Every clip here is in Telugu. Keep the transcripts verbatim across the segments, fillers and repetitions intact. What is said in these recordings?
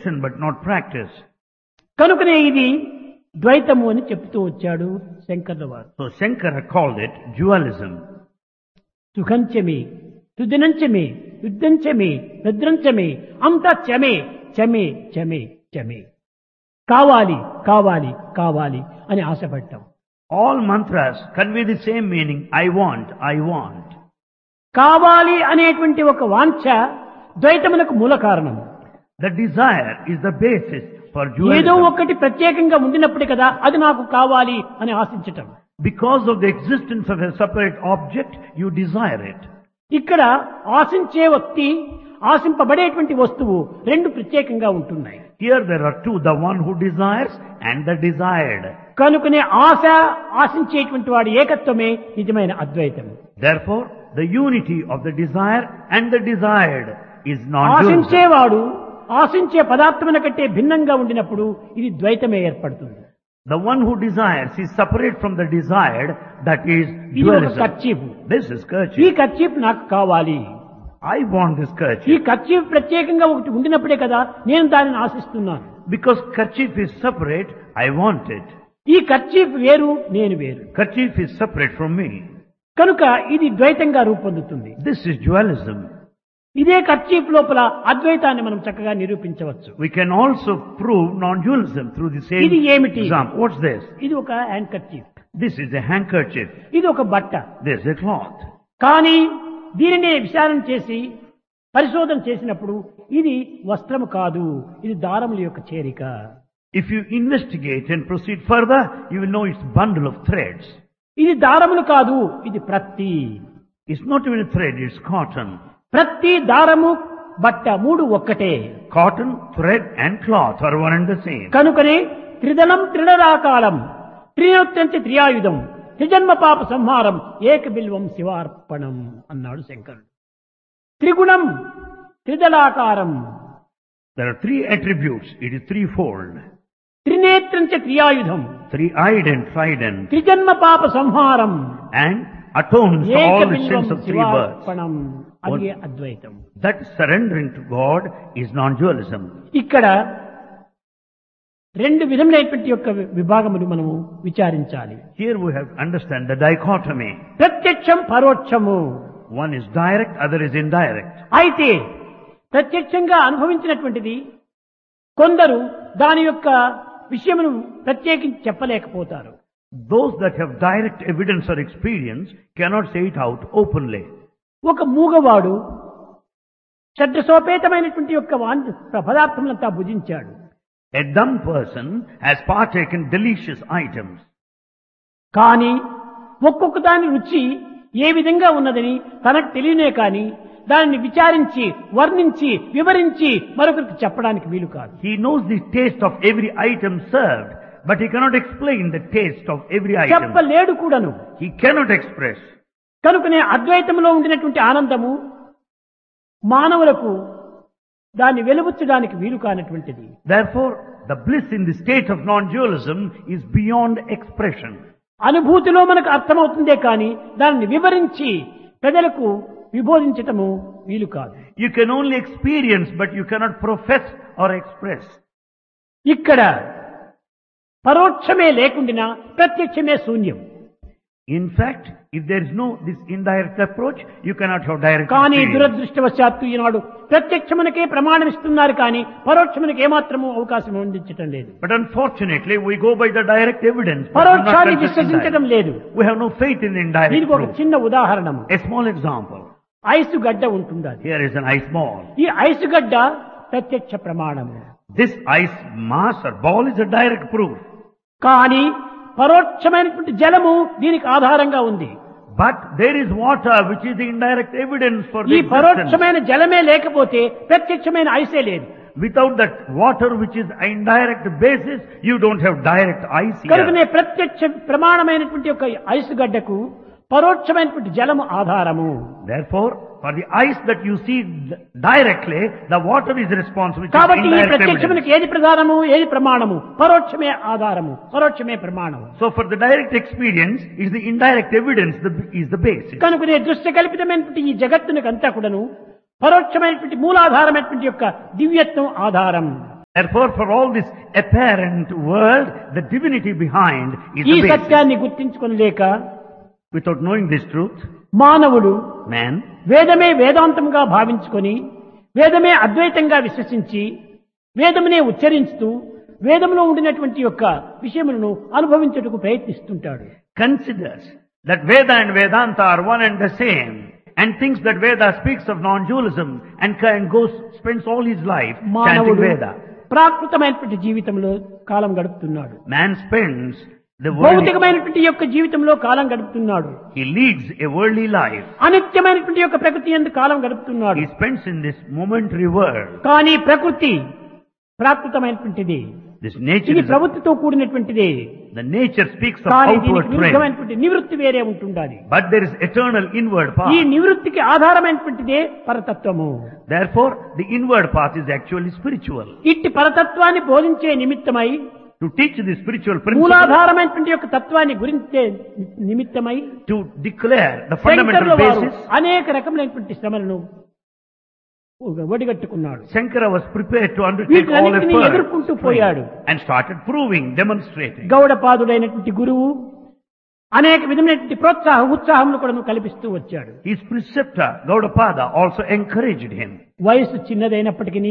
expression but not practice. కనుకనే ఇది ద్వైతము అని చెప్తూ వచ్చాడు శంకర్ల వారు. So Shankara called it dualism. సుఖంచమే, సుదినంచమే, యుద్ధంచమే, భద్రంచమే, అంతా చమే, చమే, చమే, చమే. కావాలి, కావాలి, కావాలి అని ఆశపడ్డాం. All mantras convey the same meaning. I want, I want. కావాలి అనేటువంటి ఒక వాంఛ ద్వైతమునకు మూల కారణం. The desire is the basis for ఏదో dualism. ఒకటి ప్రత్యేకంగా ఉండినప్పుడే కదా అది నాకు కావాలి అని ఆశించటం. Because of the existence of a separate object, you desire it. ఇక్కడ ఆశించే వ్యక్తి, ఆశింపబడేటువంటి వస్తువు రెండు ప్రత్యేకంగా ఉంటున్నాయి. Here there are two, the one who desires and the desired. కనుకనే ఆశ, ఆశించేటువంటి వాడి ఏకత్వమే నిజమైన అద్వైతం. Therefore, the unity of the desire and the desired is non-dualism. ఆశించేవాడు ఆశించే పదార్థముల కంటే భిన్నంగా ఉండినప్పుడు ఇది ద్వైతమే ఏర్పడుతుంది. The one who desires is separate from the desired, that is ఇది ఒక dualism. కర్చీఫ్. This is ఈ kerchief. కర్చీఫ్ నాకు కావాలి. I want this ఈ kerchief. కర్చీఫ్ ప్రత్యేకంగా ఒకటి ఉండినప్పుడే కదా నేను దానిని ఆశిస్తున్నాను. Because kerchief is separate, I want it. ఈ కర్చీఫ్ వేరు, నేను వేరు. Kerchief is separate from me. కనుక ఇది ద్వైతంగా రూపొందుతుంది. This is dualism. ఇదే కర్చీఫ్ లోపల అద్వైతాన్ని మనం చక్కగా నిరూపించవచ్చు. We can also prove non-dualism through the same ఇది ఏమిటి? example. What's this? ఇది ఒక hand kerchief, This is a handkerchief. ఇది ఒక బట్ట. This is a cloth. కానీ దీనినే విచారణ చేసి పరిశోధన చేసినప్పుడు ఇది వస్త్రము కాదు, ఇది దారముల యొక్క చేరిక. If you investigate and proceed further, you will know it's a bundle of threads. ఇది దారములు కాదు, ఇది ప్రత్తి. It's not even a thread, it's cotton. ప్రత్తి, దారము, బట్ట మూడు ఒక్కటే. Cotton, thread and cloth are one and the same. కనుకనే త్రిదళం త్రిడరాకాలం, త్రినోత్యంతి త్రియాయుధం, త్రిజన్మ పాప సంహారం, ఏక బిల్వం శివార్పణం అన్నాడు శంకరుడు. త్రిగుణం, త్రిదళాకారం, There are three attributes. It is threefold. త్రినేత్రంచ త్రియాయుధం, Three-eyed and trident. త్రిజన్మ పాప సంహారం, And atones for ఏక all the Bilvam sins of three births. శివార్పణం. అదే అద్వైతం. That surrendering to God is non-dualism. ఇక్కడ రెండు విధములైనటువంటి యొక్క విభాగములు మనము విచారించాలి. Here we have to understand the dichotomy. ప్రత్యక్షం, పరోక్షము. One is direct, other is indirect. అయితే ప్రత్యక్షంగా అనుభవించినటువంటిది కొందరు దాని యొక్క విషయమును ప్రత్యేకించి చెప్పలేకపోతారు. Those that have direct evidence or experience cannot say it out openly. ఒక మూగవాడు షడ్రసోపేతమైనటువంటి యొక్క van- పదార్థములంతా భుజించాడు. A dumb person has partaken delicious items. కానీ ఒక్కొక్క దాని రుచి ఏ విధంగా ఉన్నదని తనకు తెలియనే కానీ దానిని విచారించి, వర్ణించి, వివరించి మరొకరికి చెప్పడానికి వీలు కాదు. He knows the taste of every item served, but he cannot explain the taste of every item. చెప్పలేడు కూడాను. He cannot express. కనుకనే అద్వైతంలో ఉండినటువంటి ఆనందము మానవులకు దాన్ని వెలుబుచ్చడానికి వీలు కానటువంటిది. Therefore, the bliss in the state of non-dualism is beyond expression. అనుభూతిలో మనకు అర్థమవుతుందే కానీ దానిని వివరించి ప్రజలకు విబోధించటము వీలు కాదు. You can only experience, but you cannot profess or express. ఇక్కడ పరోక్షమే లేకుండినా ప్రత్యక్షమే శూన్యం. In fact, if there is no this indirect approach, you cannot have direct కానీ experience. దురదృష్టవశాత్తు ఈనాడు ప్రత్యక్షమునకే ప్రమాణం ఇస్తున్నారు కానీ పరోక్షమునకు ఏమాత్రము అవకాశం అందించటం లేదు. But unfortunately, we go by the direct evidence. but do not పరోక్షాన్ని consider విశ్వసించడం indirect. లేదు. We have no faith in indirect దీనికి ఒక proof. చిన్న ఉదాహరణము. A small example. ఐసు గడ్డ ఉంటుంది. అది Here is an ice ball. ఈ ఐసు గడ్డ ప్రత్యక్ష ప్రమాణము. This ice mass or ball is a direct proof. కానీ పరోక్షమైనటువంటి జలము దీనికి ఆధారంగా ఉంది. But there is water which is the indirect evidence for the ఈ existence. పరోక్షమైన జలమే లేకపోతే ప్రత్యక్షమైన ఐసే లేదు. Without that water which is indirect basis, you don't have direct ice కనుకనే here. ప్రత్యక్ష ప్రమాణమైనటువంటి ఒక ఐసు గడ్డకు పరోక్షమైనటువంటి జలము ఆధారము. Therefore, for the ice that you see directly, the water is responsible. which is కాబట్టి ఈ indirect ప్రత్యక్షమునికి evidence. ఏది ప్రధానము, ఏది ప్రమాణము? పరోక్షమే ఆధారము, పరోక్షమే ప్రమాణము. So for the direct experience, is the indirect evidence the, is the basis. కనుకనే దృశ్య కల్పితమైనటువంటి ఈ జగత్తునికి అంతా కూడాను పరోక్షమైనటువంటి మూలాధారమైనటువంటి యొక్క దివ్యత్వం ఆధారం. Therefore, for all this apparent world, the divinity behind is ఈ the basis. సత్యాన్ని గుర్తించుకొనలేక Without knowing this truth, మానవుడు man వేదమే వేదాంతంగా భావించుకొని వేదమే అద్వైతంగా విశ్వసించి వేదమునే ఉచ్చరిస్తూ వేదంలో ఉండినటువంటి యొక్క విషయములను అనుభవించుటకు ప్రయత్నిస్తుంటాడు. considers that Veda and Vedanta are one and the same, and thinks that Veda speaks of non-dualism, and, and goes, spends all his life chanting మానవుడు Veda. ప్రాకృతమైనటువంటి జీవితంలో కాలం గడుపుతున్నాడు. Man spends the worldly, భౌతికమైనటువంటి యొక్క జీవితంలో కాలం గడుపుతున్నాడు. he leads a worldly life. అనిత్యమైనటువంటి యొక్క ప్రకృతి యందు కాలం గడుపుతున్నాడు. He spends in this momentary world. కానీ ప్రకృతి ప్రాకృతమైనటువంటిది. This nature ఇది is, ప్రవృత్తితో కూడినటువంటిది. the nature speaks of కానీ outward దీనికి trend. విరుద్ధమైనటువంటి నివృత్తి వేరే ఉంటుండాలి. But there is eternal inward ఈ path. నివృత్తికి ఆధారమైనటువంటిదే పరతత్వము. Therefore, the inward path is actually spiritual. ఇట్టి పరతత్వాన్ని బోధించే నిమిత్తమై To teach the spiritual principle, మూలాధారమైనటువంటి యొక్క తత్వాన్ని గురించే నిమిత్తమై to declare the శంకరుల fundamental వారు basis, అనేక రకములైనటువంటి శ్రమలను ఒడిగట్టుకున్నాడు. Shankara was prepared to undertake all వీటన్నిటిని efforts ఎదుర్కొంటూ పోయాడు. and started proving, demonstrating. గౌడపాదుడైనటువంటి గురువు అనేక విధమైనటువంటి ప్రోత్సాహ ఉత్సాహములు కూడా కల్పిస్తూ వచ్చాడు. His preceptor, Gaudapada, also encouraged him. వయసు చిన్నదైనప్పటికీ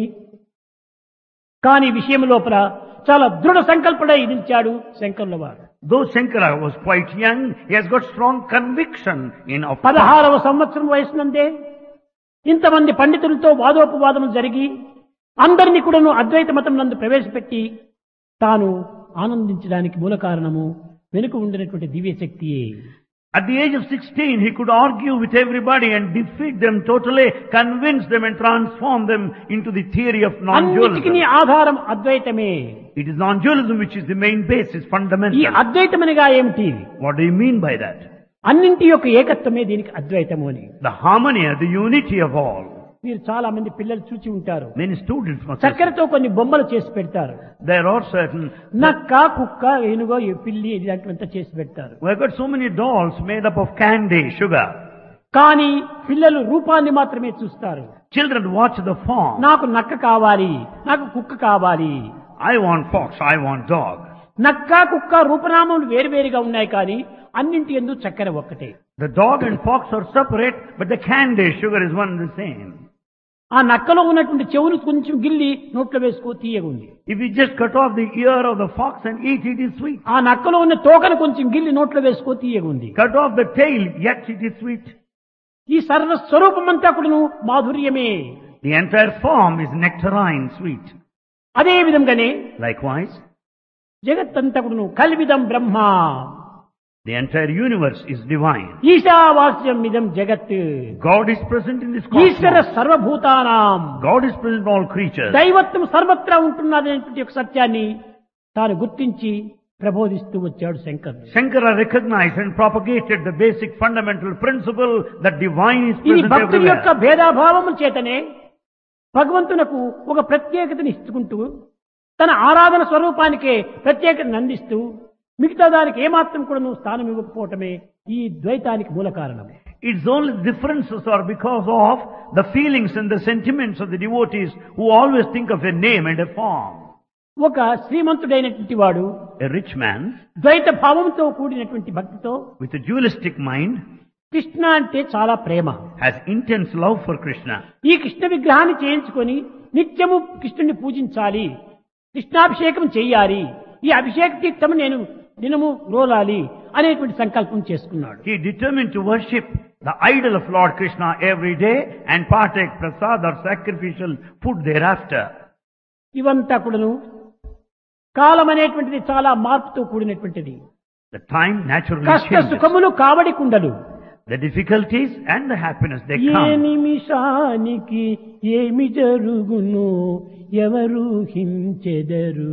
కానీ విషయం లోపల చాలా దృఢ సంకల్పడై నిలిచాడు శంకరుల వారు. Though Shankara was quite young, he has got strong conviction in of పదహారవ సంవత్సరం వయసునందే ఇంతమంది పండితులతో వాదోపవాదములు జరిగి అందరినీ కూడాను అద్వైత మతం నందు ప్రవేశపెట్టి తాను ఆనందించడానికి మూల కారణము వెనుక ఉండినటువంటి దివ్య శక్తియే. At the age of sixteen, he could argue with everybody and defeat them totally, convince them and transform them into the theory of అన్నిటికీ non-dualism. ఆధారం అద్వైతమే. It is non-dualism which is the main basis, ఈ fundamental. అద్వైతమనగా ఏమిటి? What do you mean by that? అన్నింటి యొక్క ఏకత్వమే దీనికి అద్వైతము అని. The harmony, the unity of all. మీరు చాలా మంది పిల్లలు చూచి ఉంటారు. Many students must have చక్కెరతో కొన్ని బొమ్మలు చేసి పెడతారు. seen. There are certain, నక్క కుక్క ఏనుగో ఈ పిల్లి ఇలాంటివంతా చేసి పెడతారు. we have got so many dolls made up of candy, sugar. కానీ పిల్లలు రూపాన్ని మాత్రమే చూస్తారు. Children watch the form. నాకు నక్క కావాలి, నాకు కుక్క కావాలి. I want fox, I want dog. నక్క కుక్క రూపనామములు వేరువేరుగా ఉన్నాయి కానీ అన్నింటి యందు చక్కెర ఒక్కటే. The dog and fox are separate, but the candy, sugar is one and the same. ఆ నక్కలో ఉన్నటువంటి చెవులు కొంచెం గిల్లి నోట్లో వేసుకో తీయగా ఉంది. If you just cut off the ear of the fox and eat, it is sweet. ఆ నక్కలో ఉన్న తోకను కొంచెం గిల్లి నోట్లో వేసుకో తీయగా ఉంది. Cut off the tail, yet it is sweet. ఈ సర్వస్వరూపమంతా కూడాను మాధుర్యమే. The entire form is nectarine sweet. అదే విధంగానే Likewise, జగత్తంతా కూడాను కల్విదం బ్రహ్మ, the entire universe is divine. ఈశావాస్యం ఇదం జగత్, God is present in this Eshwara cosmos. సర్వభూతానాం, God is present in all creatures. దైవత్వం సర్వత్రా ఉంటున్నదనేటువంటి ఒక సత్యాన్ని తాను గుర్తించి ప్రబోధిస్తూ వచ్చాడు శంకరుడు. Shankara recognized and propagated the basic fundamental principle that divine is ఇది present భక్తుల యొక్క everywhere. భేదాభావము చేతనే భగవంతునకు ఒక ప్రత్యేకతని ఇచ్చుకుంటూ తన ఆరాధన స్వరూపానికే ప్రత్యేకతను అందిస్తూ మిగతా దానికి ఏమాత్రం కూడా నువ్వు స్థానం ఇవ్వకపోవటమే ఈ ద్వైతానికి మూల కారణం. Its only differences are because of the feelings and the sentiments of the devotees who always think of a name and a form. ఒక శ్రీమంతుడైనటువంటి వాడు A rich man ద్వైత భావంతో కూడినటువంటి భక్తితో with a dualistic mind Krishna అంటే చాలా ప్రేమ. has intense love for Krishna. ఈ కృష్ణ విగ్రహాన్ని చేయించుకొని నిత్యము కృష్ణుని పూజించాలి, కృష్ణాభిషేకం చెయ్యాలి, ఈ అభిషేక తీర్థము నేను దినము రోలాలి అనేటువంటి సంకల్పం చేసుకున్నాడు. He determined to worship the idol of Lord Krishna every day and partake prasad or sacrificial food thereafter. ఇవంతా కూడాను కాలం అనేటువంటిది చాలా మార్పుతో కూడినటువంటిది. The time naturally కష్ట changes. సుఖములు కావడి కుండలు. The difficulties and the happiness they A come. నిమిషానికి ఏమి జరుగును ఎవరు హించెదరు.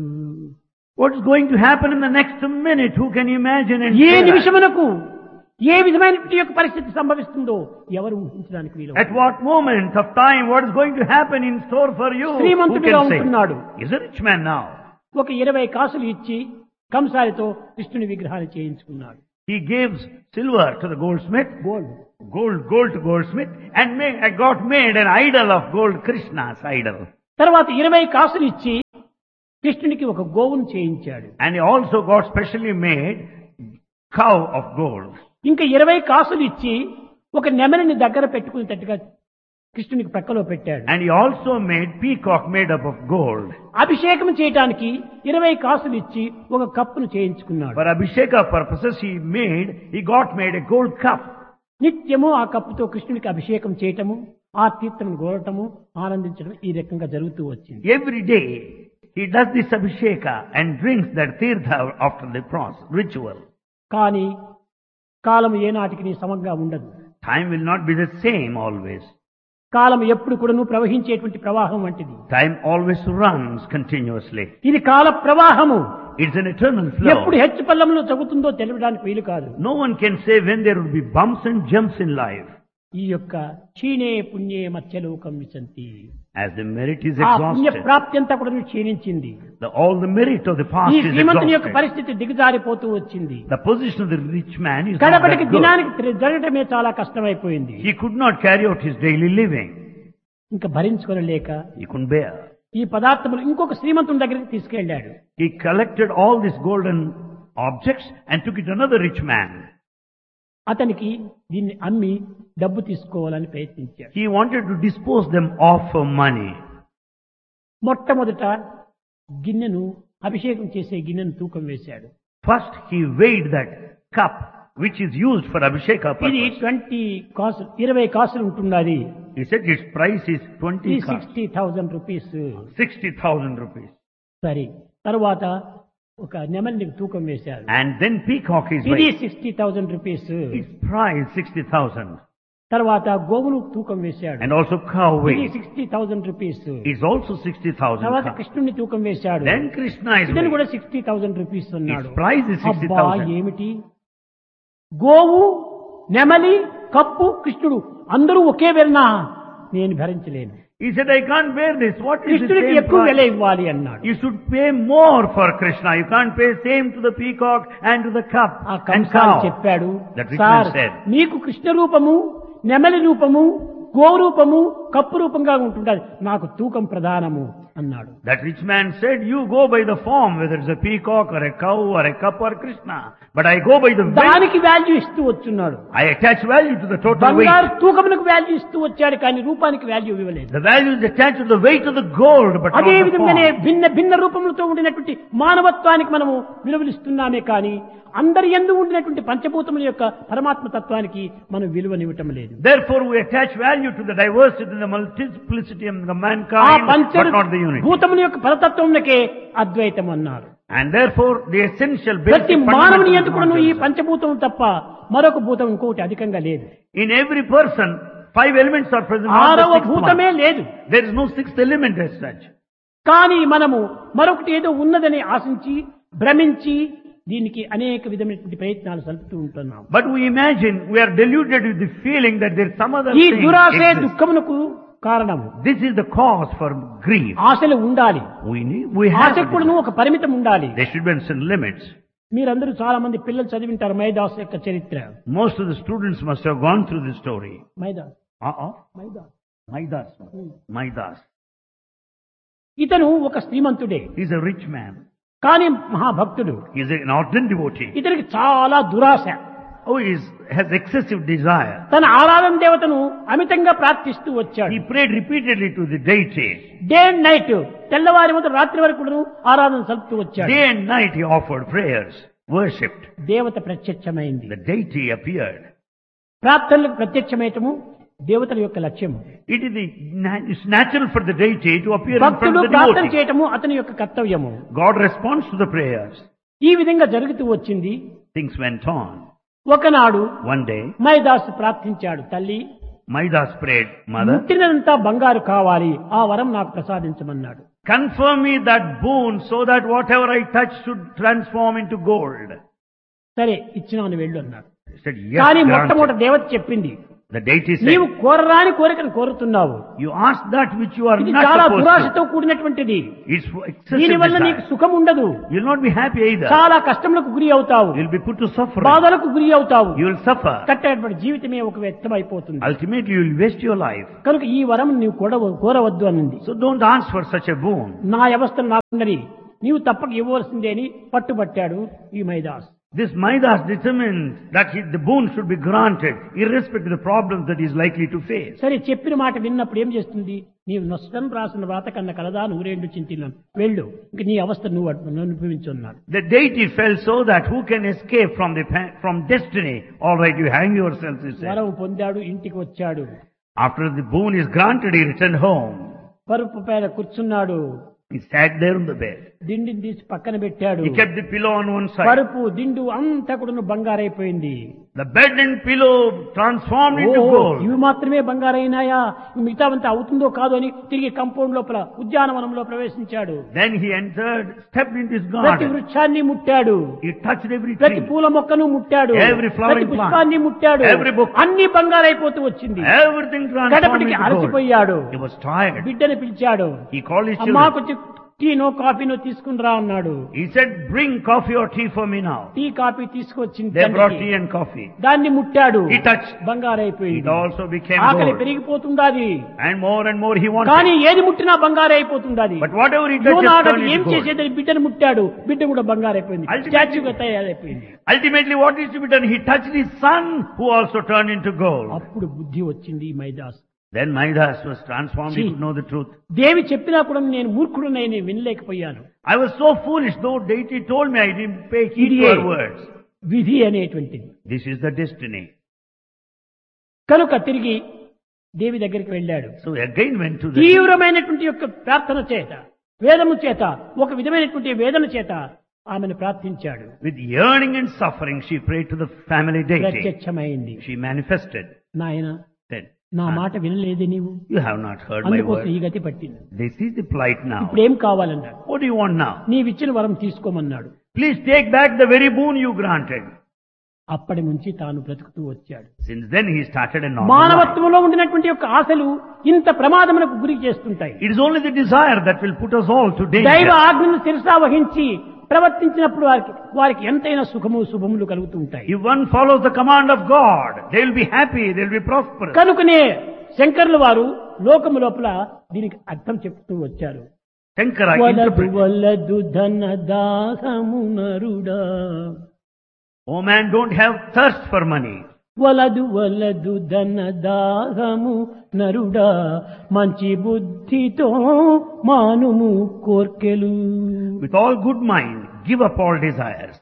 What's going to happen in the next minute? Who can imagine and A say that? నిమిషమునకు ఏ విధమైనటువంటి యొక్క పరిస్థితి సంభవిస్తుందో ఎవరు ఊహించడానికి వీలు. At what moment of time what is going to happen in store for you? Who శ్రీమంతుడిగా can say? ఉంటున్నాడు. He's a rich man now. ఒక ఇరవై కాసులు ఇచ్చి కంసారితో కృష్ణుని విగ్రహాన్ని చేయించుకున్నాడు. He gives silver to the goldsmith, gold gold, gold to goldsmith, and made, got made an idol of gold, Krishna's idol. తర్వాత ఇరవై కాసులు ఇచ్చి కృష్ణునికి ఒక గోవును చేయించాడు. And he also got specially made cow of gold. ఇంకా ఇరవై కాసులు ఇచ్చి ఒక నెమలిని దగ్గర పెట్టుకునేటట్టుగా కృష్ణునికి ప్రక్కలో పెట్టాడు. And he also made peacock made up of gold. అభిషేకం చేయడానికి ఇరవై కాసులు ఇచ్చి ఒక కప్పును చేయించుకున్నాడు. For Abhisheka purposes he made, he got made a gold cup. నిత్యము ఆ కప్పుతో కృష్ణునికి అభిషేకం చేయటము, ఆ తీర్థమును గోరటము, ఆనందించడం ఈ రకంగా జరుగుతూ వచ్చింది. Every day he does this Abhisheka and drinks that tirtha after the process, ritual. కానీ కాలం ఏనాటికి నీ సమంగా ఉండదు. Time will not be the same always. కాలం ఎప్పుడు కూడాను ప్రవహించేటువంటి ప్రవాహం వంటిది. Time always runs continuously. ఇది కాల ప్రవాహము. It's an eternal flow. ఎప్పుడు హెచ్చు పల్లంలో జరుగుతుందో తెలియడానికి వీలు కాదు. No one can say when there will be bumps and jumps in life. ఈ యొక్క క్షీణే పుణ్యే మత్స్యలోకం విశంతి. As the merit is ఆ పుణ్య exhausted, ప్రాప్తి అంతా కూడా క్షీణించింది. the, all the merit of the past ఈ is శ్రీమంతుని యొక్క exhausted. పరిస్థితి దిగజారిపోతూ వచ్చింది. The position of the rich man is not కడపటికి that good. దినానికి జరగటమే చాలా కష్టమైపోయింది. He could not carry out his daily living. ఇంకా భరించుకోలేక He couldn't bear. ఈ పదార్థములు ఇంకొక శ్రీమంతుని దగ్గరికి తీసుకెళ్లాడు. He collected all these golden objects and took it to another rich man. అతనికి దీన్ని అమ్మి డబ్బు తీసుకోవాలని ప్రయత్నించాడు. He wanted to dispose them of for money. మొట్టమొదట గిన్నెను అభిషేకం చేసే గిన్నెను తూకం వేశాడు. First he weighed that cup which is used for Abhisheka ఇది purpose. ట్వంటీ కాసులు ఇరవై కాసులు ఉంటున్నది. He said its price is twenty cups, sixty thousand rupees. sixty thousand rupees. సరే, తర్వాత ఒక నెమలిని తూకం వేశారు. And then peacock is ఇది weighed. Sixty thousand rupees. Its price sixty thousand. తర్వాత గోవును తూకం వేశాడు. And also cow ఇది weight. Sixty thousand rupees. It's also sixty thousand. తర్వాత కృష్ణుని తూకం వేశాడు. Then Krishna is ఇతను weighed. కూడా సిక్స్టీ థౌజండ్ రూపీస్ అన్నాడు. Its price is sixty అబ్బా thousand. ఏమిటి, గోవు, నెమలి, కప్పు, కృష్ణుడు అందరూ ఒకే వెలనా, నేను భరించలేను. He said, I can't bear this. What is the కృష్ణుడికి same ఎక్కువ వెల price? ఇవ్వాలి అన్నాడు. You should pay more for Krishna. You can't pay same to the peacock and to the cup ఆ and కంసాలు cow. చెప్పాడు, That rich man sir said. మీకు కృష్ణ రూపము, నెమలి రూపము, గోవు రూపము, కప్పు రూపంగా ఉంటుండాలి, నాకు తూకం ప్రధానము అన్నాడు. That rich man said, you go by the form, whether it's a peacock or a cow or a cup or Krishna. But I go by the weight. దానికి వాల్యూ ఇస్తూ వచ్చున్నాడు. I attach value to the total బంగారు weight. తూకమునకు వాల్యూ ఇస్తూ వచ్చాడు, కానీ రూపానికి వాల్యూ ఇవ్వలేదు. The value is attached to the weight of the gold, but not అదే the విధంగానే form. భిన్న భిన్న రూపములతో ఉండినటువంటి మానవత్వానికి మనము విలువలిస్తున్నామే కానీ అందరి యందు ఉండినటువంటి పంచభూతముల యొక్క పరమాత్మ తత్వానికి మనం విలువనివ్వటం లేదు. Therefore we attach value to the diversity, the multiplicity of the ఆ mankind, పంచ but not the unity. భూతముల యొక్క పరతత్వమునకే అద్వైతం అన్నారు. And therefore the essential ప్రతి basic మానవుని fundamental యందు కూడా ఈ is పంచభూతం తప్ప మరొక భూతం ఇంకొకటి అధికంగా లేదు. in every person, five elements are present. Not ఆరవ the sixth భూతమే one. లేదు. There is no sixth element as such. కానీ మనము మరొకటి ఏదో ఉన్నదని ఆశించి భ్రమించి దీనికి అనేక విధమైనటువంటి ప్రయత్నాలు సలుపుతూ ఉంటున్నాం. But we imagine, we are deluded with the feeling that there is some other ఈ thing దురాశే exists. దుఃఖమునకు కారణము. This is the cause for grief. ఆశలు ఉండాలి, We need, we have ఆశకు కూడా ఒక పరిమితం ఉండాలి. there should be some limits. మీరందరూ చాలా మంది పిల్లలు చదివింటారు మైదాస్ యొక్క చరిత్ర. Most of the students must have gone through this story. Midas Uh-uh. Midas Maidas. Maidas. ఇతను ఒక శ్రీమంతుడే, He's a rich man. కానీ మహాభక్తుడు. He's an ardent devotee. ఇతనికి చాలా దురాశ. Oh, he is, has excessive desire. తన ఆరాధన దేవతను అమితంగా ప్రార్థిస్తూ వచ్చాడు. He prayed repeatedly to the deity. Day and night, తెల్లవారి మొదలు రాత్రి వరకు కూడా ఆరాధన సలుపుతూ వచ్చాడు. Day and night he offered prayers, worshipped. దేవత ప్రత్యక్షమైంది. The deity appeared. ప్రార్థనలకు ప్రత్యక్షమయటము దేవతల యొక్క లక్ష్యం. It is the, it's natural for the deity to appear in front భక్తులు of the ప్రార్థన devotee. చేయటము అతని యొక్క కర్తవ్యము. God responds to the prayers. ఈ విధంగా జరుగుతూ వచ్చింది. Things went on. ఒకనాడు One day, మైదాసు ప్రార్థించాడు, తల్లి Maidas prayed, Mother, ముట్టినంతా బంగారు కావాలి, ఆ వరం నాకు ప్రసాదించమన్నాడు. confirm me that boon so that whatever I touch should transform into gold. సరే ఇచ్చినాను వెళ్ళు అన్నాడు. He said, yes, కానీ granted. మొట్టమొదటి దేవత చెప్పింది, The deity నీవు said, కోరరాని కోరికను కోరుతున్నావు. you ask that which you are ఇది not చాలా supposed దురాశతో to. కూడినటువంటిది. It's for excessive దీని వల్ల నీకు desire. సుఖం ఉండదు. You will not be happy either. చాలా కష్టములకు గురి అవుతావు. You will be put to suffering. బాధలకు గురి అవుతావు. You will suffer. కట్టేటువంటి జీవితమే ఒక వ్యర్థం అయిపోతుంది. Ultimately, you will waste your life. కనుక ఈ వరం నీవు కోరవ- కోరవద్దు అన్నది. So don't ask for such a boon. నా అవస్థను నాకున్నది, నీవు తప్పక ఇవ్వవలసిందే అని పట్టుబట్టాడు ఈ Midas. This Maidas determined that he, the boon should be granted, irrespective of the problems that he is likely to face. సరే, చెప్పిన మాట విన్నప్పుడు ఏం చేస్తుంది? నీవు నష్టం రాసిన వ్రాత కన్నా కలదా నూరేండు చింతిలను వెళ్ళు, ఇంక నీ అవస్థ నువ్వు అనుభవించున్నాడు. The deity felt so that who can escape from the pa- from destiny? All right, you hang yourself, he said. వరం పొందాడు, ఇంటికి వచ్చాడు. After the boon is granted, he returned home. పరుపు పైన కూర్చున్నాడు. He sat there on the bed. దిండిని తీసి పక్కన పెట్టాడు. He kept the pillow on one side. పరుపు దిండు అంతా కూడా బంగారైపోయింది. The bed and pillow transformed into oh, gold. ఇవి మాత్రమే బంగారైనాయా, మిగతావంతా అవుతుందో కాదో అని తిరిగి కంపౌండ్ లోపల ఉద్యానవనంలో ప్రవేశించాడు. Then he entered, stepped into his ప్రతి garden. వృక్షాన్ని ముట్టాడు. He touched every ప్రతి tree. పూల మొక్కను ముట్టాడు. Every flowering ప్రతి పుష్పాన్ని plant. ముట్టాడు. Every book. అన్ని బంగారైపోతూ వచ్చింది. Everything transformed కడపటికి into gold. అలసిపోయాడు. He was tired. బిడ్డని పిలిచాడు. He called his అమ్మా children. కొంచెం టీనో కాఫీనో తీసుకుని రా అన్నాడు. He said, bring coffee or tea for me now. Tea coffee తీసుకొచ్చింది. They brought తండ్రికి. tea and coffee. దాన్ని ముట్టాడు. He touched. బంగారైపోయింది. It also became ఆకలి gold. పెరిగిపోతుండాది. And more and more he wanted. కానీ ఏది ముట్టినా బంగారు అయిపోతుండాది. But whatever he touches యోనాడు turned ఏం into gold. చేసేదని బిడ్డను ముట్టాడు. బిడ్డ కూడా బంగారైపోయింది. Ultimately- స్టాచ్యూగా తయారైపోయింది. Ultimately what is to be done? He touched his son who also turned into gold. అప్పుడు బుద్ధి వచ్చింది ఈ Midas. Then Maidas was transformed. He See. could know the truth. దేవి చెప్పినా కూడా నేను మూర్ఖుడునై నేను వినలేకపోయాను. I was so foolish, though deity told me, I didn't pay heed to ఇదే her words. విధి అనేటువంటిది. This is the destiny. కనుక తిరిగి దేవి దగ్గరికి వెళ్ళాడు. So again went to the... తీవ్రమైనటువంటి యొక్క ప్రార్థన చేత, వేదము చేత, ఒక విధమైనటువంటి వేదన చేత ఆమెను ప్రార్థించాడు. With yearning and suffering, she prayed to the family deity. ప్రత్యక్షమైంది. She manifested. నాయన, Said, నా మాట వినలేదే నీవు, you have not heard my అందుకోసం ఈ word. గతి పట్టింది. This is the plight now. ఇప్పుడు ఏం కావాలన్నాడు. What do you want now? నీవిచ్చిన వరం తీసుకోమన్నాడు. Please take back the very boon you granted. అప్పటి నుంచి తాను బ్రతుకుతూ వచ్చాడు. Since then he started a normal life. మానవత్వంలో ఉండినటువంటి యొక్క ఆశలు ఇంత ప్రమాదములకు గురి చేస్తుంటాయి. It is only the desire that will put us all to దైవ danger. ఆజ్ఞను శిరసా వహించి ప్రవర్తించినప్పుడు వారికి వారికి ఎంతైనా సుఖము శుభములు కలుగుతూ ఉంటాయి. If one follows the command of God, they will be happy, they will be prosperous. కనుకనే శంకర్ల వారు లోకము లోపల దీనికి అర్థం చెప్తూ వచ్చారు. Shankara వలదు interpreted, వలదు ధన దాహము నరుడా, oh man, don't have thirst for money. వలదు వలదు ధన దాహము నరుడా, మంచి బుద్ధితో మానుము కోర్కెలు. With all good mind, give up all desires.